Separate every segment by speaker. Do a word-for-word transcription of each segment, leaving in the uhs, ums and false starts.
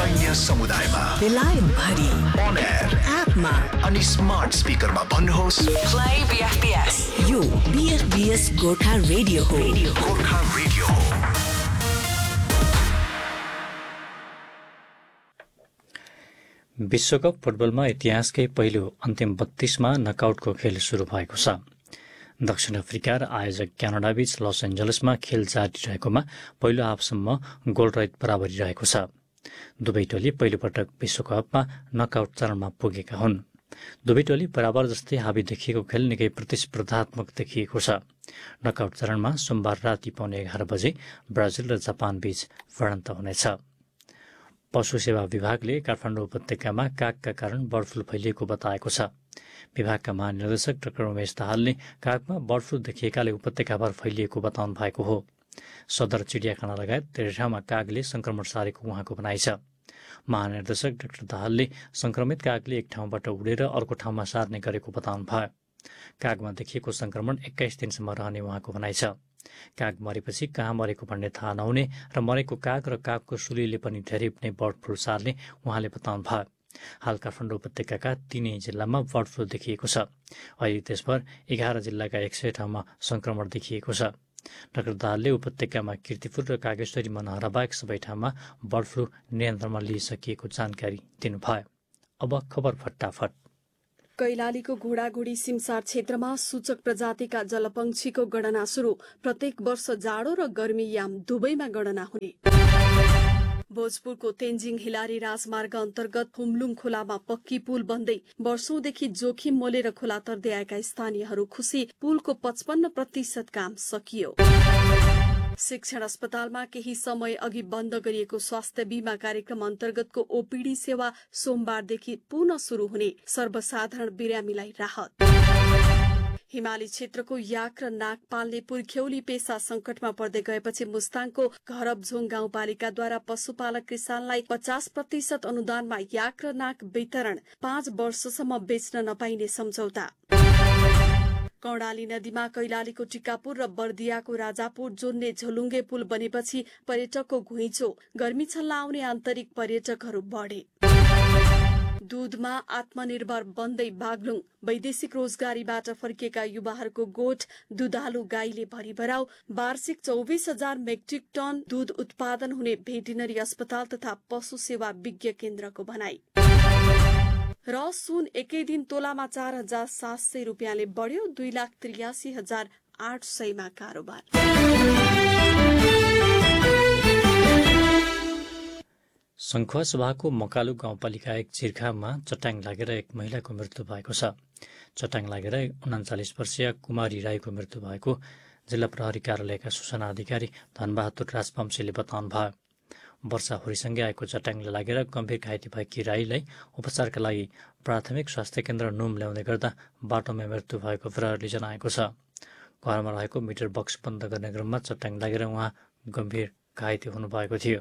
Speaker 1: सैन्य समुदायमा
Speaker 2: बेलायत भरि
Speaker 1: अन एयर
Speaker 2: एपमा
Speaker 1: अनि स्मार्ट स्पिकरमा भन्नुहोस्
Speaker 2: प्ले बीएफबीएस। यो बीएफबीएस गोर्खा रेडियो हो।
Speaker 1: गोर्खा रेडियो हो।
Speaker 3: विश्वकप फुटबलमा इतिहासकै पहिलो अन्तिम बत्तीसमा नकआउटको खेल सुरु भएको छ। दक्षिण अफ्रिका र आयोजक क्यानाडाबीच लस एन्जलसमा खेल जारी रहेकोमा पहिलो हाफसम्म गोलरहित बराबरी रहेको छ। दुवै टोली पहिलोपटक विश्वकपमा नकआउट चरणमा पुगेका हुन्। दुवै टोली बराबर जस्तै हावी देखिएको खेल निकै प्रतिस्पर्धात्मक देखिएको छ। नकआउट चरणमा सोमबार राति पौने एघार बजे ब्राजिल र जापान बीच भिडन्त हुनेछ। पशु सेवा विभागले काठमाडौँ उपत्यकामा कागका कारण बर्ड फ्लू फैलिएको बताएको छ। विभागका महानिर्देशक डाक्टर उमेश दाहालले कागमा बर्ड फ्लू देखिएकाले उपत्यकाभर फैलिएको बताउनु भएको हो। सदर चिडियाखाना लगायत धेरै ठाउँमा कागले संक्रमण सारेको उहाँको भनाइ छ। महानिर्देशक डाक्टर दाहालले संक्रमित कागले एक ठाउँबाट उडेर अर्को ठाउँमा सार्ने गरेको बताउनु भयो। कागमा देखिएको संक्रमण एक्काइस दिनसम्म रहने उहाँको भनाइ छ। काग मरेपछि कहाँ मरेको भन्ने थाहा नहुने र मरेको काग र कागको सुलीले पनि धेरै नै बर्ड फ्लू सार्ने उहाँले बताउनु भयो। हाल काठमाडौँ उपत्यकाका तीनै जिल्लामा बर्ड फ्लू देखिएको छ। अहिले देशभर एघार जिल्लाका एक सय ठाउँमा संक्रमण देखिएको छ। डाक्टर दाहालले उपत्यकामा कीर्तिपुर र कागेश्वरी मनहरा बाहेक सबै ठाउँमा बर्ड फ्लू नियन्त्रणमा लिइसकिएको जानकारी दिनुभयो। अब खबर फटाफट।
Speaker 4: कैलालीको घोडाघोडी सिमसार क्षेत्रमा सूचक प्रजातिका जलपक्षीको गणना सुरु। प्रत्येक वर्ष जाडो र गर्मीयाम दुवैमा गणना हुने। भोजपुरको तेन्जिङ हिलारी राजमार्ग अन्तर्गत हुम्लुङ खोलामा पक्की पुल बन्दै वर्षौंदेखि जोखिम मोलेर खोला तर्दै आएका स्थानीयहरू खुशी। पुलको पचपन्न प्रतिशत काम सकियो। शिक्षण अस्पतालमा केही समय अघि बन्द गरिएको स्वास्थ्य बीमा कार्यक्रम अन्तर्गतको ओपीडी सेवा सोमबारदेखि पुनः शुरू हुने। सर्वसाधारण बिरामीलाई राहत। हिमाली क्षेत्रको याक र नाग पाल्ने पुर्ख्यौली पेसा संकटमा पर्दै गएपछि मुस्ताङको घरबझोङ गाउँपालिकाद्वारा पशुपालक किसानलाई पचास प्रतिशत अनुदानमा याक र नाग वितरण। पाँच वर्षसम्म बेच्न नपाइने सम्झौता। कर्णाली नदीमा कैलालीको टिकापुर र बर्दियाको राजापुर जोड्ने झोलुङ्गे पुल बनेपछि पर्यटकको घुइँचो। गर्मी छल्न आउने आन्तरिक पर्यटकहरू बढे। दूधमा आत्मनिर्भर बन्दै बागलुङ। वैदेशिक रोजगारीबाट फर्किएका युवाहरूको गोठ दुधालु गाईले भरिभराउ। वार्षिक चौबिस हजार मेट्रिक टन दूध उत्पादन हुने भेटिनरी अस्पताल तथा पशु सेवा विज्ञ केन्द्रको भनाई। र सुन एकै दिन तोलामा चार हजार सात सय रुपियाँले बढ्यो। दुई लाख त्रियासी हजार आठ सयमा कारोबार।
Speaker 3: सङ्खुवासभाको मकालु गाउँपालिका एक चिर्खामा चट्याङ लागेर एक महिलाको मृत्यु भएको छ। चट्याङ लागेर उनाचालिस वर्षीय कुमारी राईको मृत्यु भएको जिल्ला प्रहरी कार्यालयका सूचना अधिकारी धनबहादुर राजवंशीले बताउनु भयो। वर्षाहुरीसँगै आएको चट्याङले लागेर गम्भीर घाइते भएकी राईलाई उपचारका लागि प्राथमिक स्वास्थ्य केन्द्र नुम ल्याउँदै गर्दा बाटोमा मृत्यु भएको प्रहरीले जनाएको छ। घरमा रहेको मिटर बक्स बन्द गर्ने क्रममा चट्याङ लागेर उहाँ गम्भीर घाइते हुनुभएको थियो।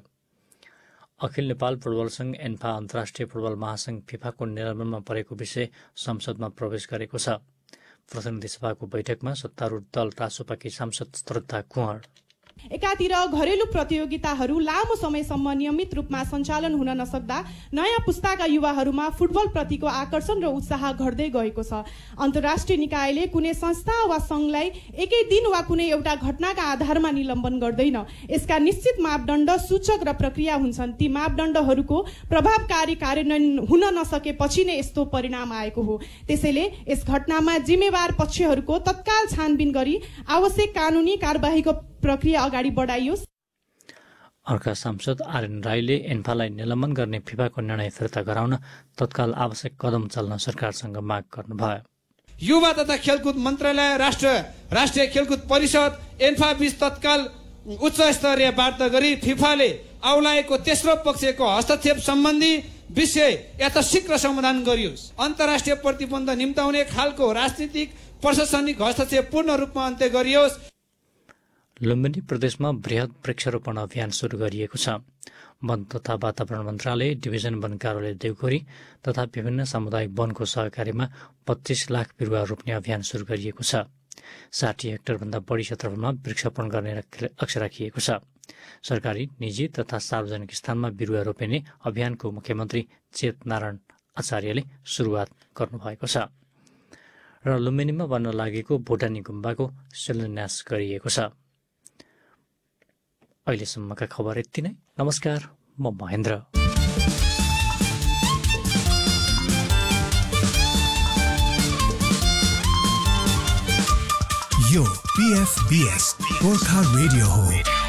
Speaker 3: अखिल नेपाल फुटबल संघ एन्फा अन्तर्राष्ट्रिय फुटबल महासंघ फिफाको निलम्बनमा परेको विषय संसदमा प्रवेश गरेको छ। प्रतिनिधि सभाको बैठकमा सत्तारूढ दल रासोपाकी सांसद श्रद्धा कुँवर
Speaker 5: एकातिर घरेलु प्रतियोगिताहरू लामो समयसम्म नियमित रूपमा सञ्चालन हुन नसक्दा नयाँ पुस्ताका युवाहरूमा फुटबल प्रतिको आकर्षण र उत्साह घट्दै गएको छ। अन्तर्राष्ट्रिय निकायले कुनै संस्था वा संघलाई एकै दिन वा कुनै एउटा घटनाका आधारमा निलम्बन गर्दैन। यसका निश्चित मापदण्ड, सूचक र प्रक्रिया हुन्छन्। ती मापदण्डहरूको प्रभावकारी कार्यान्वयन हुन नसकेपछि नै यस्तो परिणाम आएको हो। त्यसैले यस घटनामा जिम्मेवार पक्षहरूको तत्काल छानबिन गरी आवश्यक कानुनी कारबाहीको प्रक्रिया अगाडि बढाइयोस्।
Speaker 3: अर्का सांसद आरएन राईले एन्फालाई निलम्बन गर्ने फिफाको निर्णय फिर्ता गराउन तत्काल आवश्यक कदम चाल्न सरकारसँग माग गर्नुभयो।
Speaker 6: युवा तथा खेलकुद मन्त्रालय, राष्ट्र राष्ट्रिय खेलकुद परिषद, एन्फा बीच तत्काल उच्च स्तरीय वार्ता गरी फिफाले औलाएको तेस्रो पक्षको हस्तक्षेप सम्बन्धी विषय यथाशीघ्र समाधान गरियोस्। अन्तर्राष्ट्रिय प्रतिबन्ध निम्ताउने खालको राजनीतिक प्रशासनिक हस्तक्षेप पूर्ण रूपमा अन्त्य गरियोस्।
Speaker 3: लुम्बिनी प्रदेशमा वृहत वृक्षारोपण अभियान सुरु गरिएको छ। वन तथा वातावरण मन्त्रालय, डिभिजन वन कार्यालय देवखोरी तथा विभिन्न सामुदायिक वनको सहकारीमा पच्चीस लाख बिरुवा रोप्ने अभियान सुरु गरिएको छ। साठी हेक्टरभन्दा बढी क्षेत्रफलमा वृक्षारोपण गर्ने लक्ष्य राखिएको छ। सरकारी, निजी तथा सार्वजनिक स्थानमा बिरुवा रोपिने अभियानको मुख्यमन्त्री चेतनारायण आचार्यले सुरुवात गर्नुभएको छ र लुम्बिनीमा बन्न लागेको भुटानी गुम्बाको शिलान्यास गरिएको छ। अहिलेसम्मका खबर यति नै। नमस्कार, म महेन्द्र।
Speaker 1: यो पीएफबीएस गोर्खा रेडियो हो।